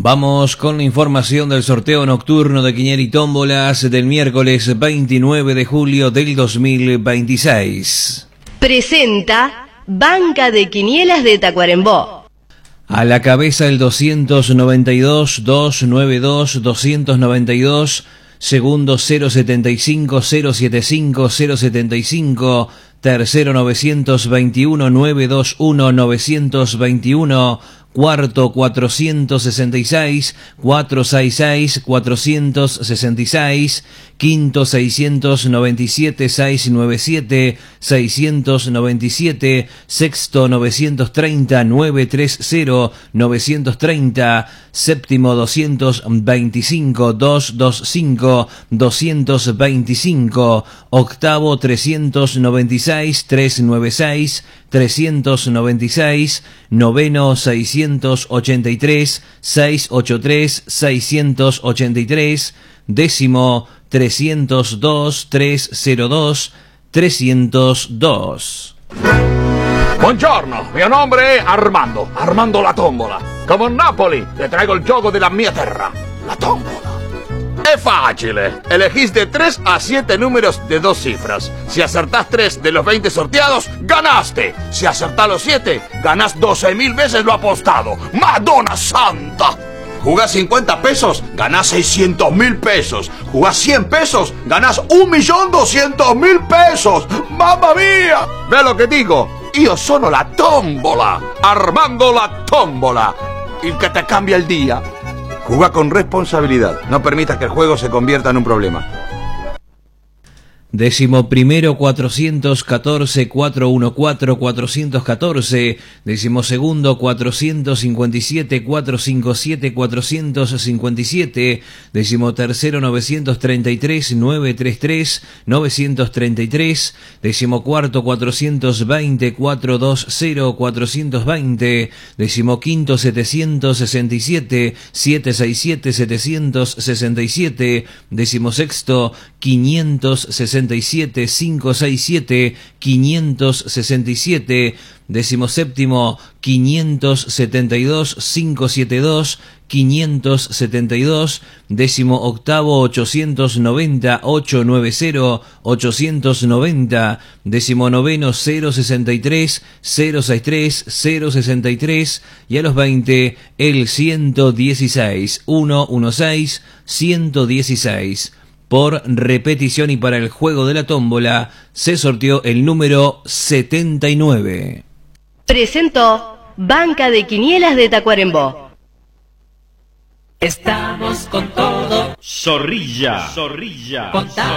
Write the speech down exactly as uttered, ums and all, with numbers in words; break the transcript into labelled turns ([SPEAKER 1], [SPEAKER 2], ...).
[SPEAKER 1] Vamos con la información del sorteo nocturno de Quiniela y Tómbolas del miércoles veintinueve de julio del dos mil veintiséis.
[SPEAKER 2] Presenta Banca de Quinielas de Tacuarembó.
[SPEAKER 1] A la cabeza el doscientos noventa y dos, doscientos noventa y dos, doscientos noventa y dos, segundo cero setenta y cinco, cero setenta y cinco, cero setenta y cinco, tercero novecientos veintiuno, novecientos veintiuno, novecientos veintiuno, cuarto cuatrocientos sesenta y seis, cuatrocientos sesenta y seis, cuatrocientos sesenta y seis, quinto seiscientos noventa y siete, seiscientos noventa y siete, seiscientos noventa y siete, sexto novecientos treinta, novecientos treinta, novecientos treinta, séptimo doscientos veinticinco, doscientos veinticinco, doscientos veinticinco, octavo trescientos noventa y seis, trescientos noventa y seis, trescientos noventa y seis, noveno seiscientos ochenta y tres, seiscientos ochenta y tres, seiscientos ochenta y tres, décimo trescientos dos, trescientos dos, trescientos dos.
[SPEAKER 3] Buongiorno, mio nome è Armando, Armando la Tombola. Come a Napoli, le traigo il gioco della mia terra, la tombola. Es fácil, elegís de tres a siete números de dos cifras. Si acertás tres de los veinte sorteados, ganaste. Si acertás los siete, ganás doce mil veces lo apostado. ¡Madonna Santa! Jugás cincuenta pesos, ganás seiscientos mil pesos. Jugás cien pesos, ganás un millón doscientos mil pesos. ¡Mamma mía! ¿Ve lo que digo? Io sono la tombola, Armando la Tombola, el que te cambia el día. Juega con responsabilidad. No permitas que el juego se convierta en un problema.
[SPEAKER 1] Décimo primero cuatrocientos catorce, cuatrocientos catorce, cuatrocientos catorce. Décimo segundo cuatrocientos cincuenta y siete, cuatrocientos cincuenta y siete, cuatrocientos cincuenta y siete. Décimo tercero novecientos treinta y tres, novecientos treinta y tres, novecientos treinta y tres. Décimo cuarto cuatrocientos veinte, cuatrocientos veinte, cuatrocientos veinte. Décimo quinto setecientos sesenta y siete, setecientos sesenta y siete, setecientos sesenta y siete. Décimo sexto quinientos sesenta y siete, quinientos sesenta y siete, quinientos sesenta y siete. Décimo séptimo quinientos setenta y dos, quinientos setenta y dos, quinientos setenta y dos. Décimo octavo ochocientos noventa, ochocientos noventa, ochocientos noventa. Décimo noveno cero sesenta y tres, cero sesenta y tres, cero sesenta y tres. Y a los veinte el ciento dieciséis, ciento dieciséis, ciento dieciséis. Por repetición y para el juego de la tómbola se sorteó el número setenta y nueve.
[SPEAKER 2] Presentó Banca de Quinielas de Tacuarembó.
[SPEAKER 4] Estamos con todo. Zorrilla. Zorrilla. Con